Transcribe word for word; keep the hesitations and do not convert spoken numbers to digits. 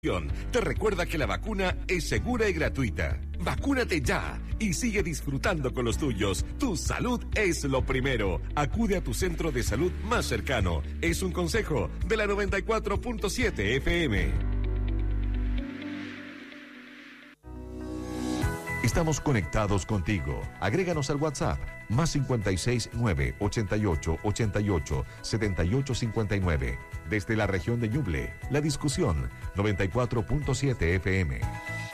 Te recuerda que la vacuna es segura y gratuita. Vacúnate ya y sigue disfrutando con los tuyos. Tu salud es lo primero. Acude a tu centro de salud más cercano. Es un consejo de la noventa y cuatro punto siete F M. Estamos conectados contigo. Agréganos al WhatsApp más cincuenta y seis nueve ochenta y ocho ochenta y ocho setenta y ocho cincuenta y nueve. Desde la región de Ñuble, La Discusión noventa y cuatro punto siete F M.